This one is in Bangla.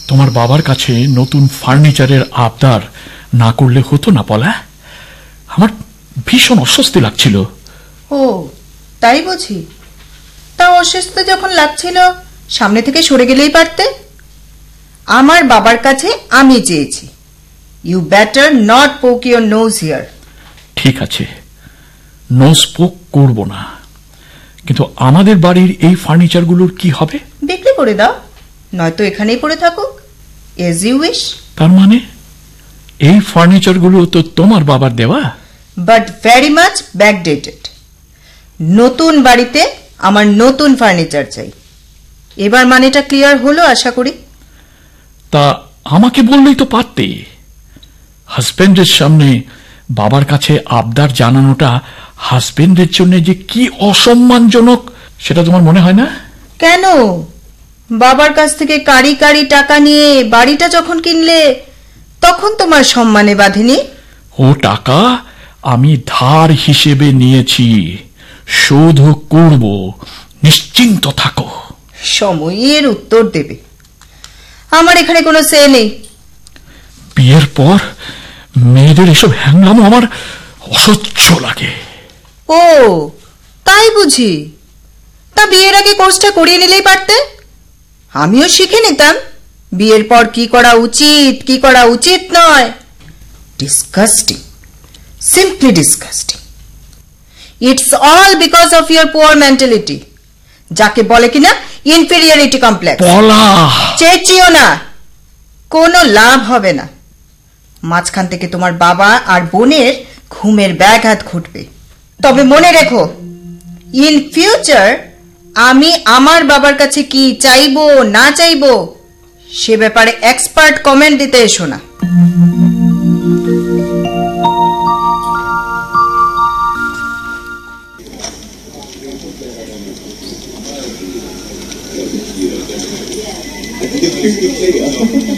তোমার বাবার কাছে নতুন ফার্নিচারের আবদার না করলে হতো না পলা? আমার ভীষণ অস্বস্তি লাগছিল। ও তাই বুঝি? তা অস্বস্তি যখন লাগছিল সামনে থেকে সরে গেলেই পারতে। আমার বাবার কাছে আমি চেয়েছি। ইউ বেটার নট পোক ইউর নোজ হিয়ার। ঠিক আছে, নোজ পোক করব না, কিন্তু আমাদের বাড়ির এই ফার্নিচারগুলোর কি হবে? বিক্রি করে দাও, নয়তো এখানেই পড়ে থাকুক, এজ ইউ উইশ। তার মানে এই ফার্নিচারগুলো তো তোমার বাবার দেওয়া? But very much backdated. নতুন বাড়িতে আমার নতুন ফার্নিচার চাই। এবার মানেটা ক্লিয়ার হলো আশা করি। তা আমাকে বললেই তো পারতে। হাজবেন্ডের সামনে বাবার কাছে আবদার জানানোটা হাজবেন্ডের জন্য যে কি অসম্মানজনক সেটা তোমার মনে হয় না? কেন? বাবার কাছ থেকে কারি কারি টাকা নিয়ে বাড়িটা যখন কিনলে তখন তোমার সম্মানে বাঁধেনি? ও টাকা আমি ধার হিসেবে নিয়েছি, শোধ করব, নিশ্চিন্ত থাকো। সময়ের উত্তর দেবে, আমার এখানে কোনো সে নেই। বিয়ের পর মেয়েদের এসব হ্যাংলামো আমার অসহ্য লাগে। ও তাই বুঝি? তা বিয়ের আগে কোর্সটা করিয়ে নিলেই পারতে, আমিও শিখে নিতাম বিয়ের পর কি করা উচিত কি করা উচিত নয়। Disgusting, simply disgusting. It's all because of your poor mentality, যাকে বলে কিনা ইনফেরিয়রিটি কমপ্লেক্স। চেঁচিও না, কোনো লাভ হবে না। মাঝখান থেকে তোমার বাবা আর বোনের ঘুমের ব্যাঘাত ঘটবে। তবে মনে রেখো, ইন ফিউচার আমি আমার বাবার কাছে কি চাইবো না চাইবো সে ব্যাপারে এক্সপার্ট কমেন্ট দিতে এসো না।